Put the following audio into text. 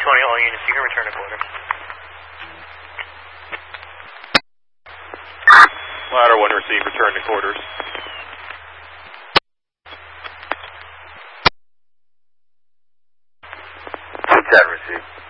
all units, you can return to quarters. Ladder 1 received, return to quarters. That received.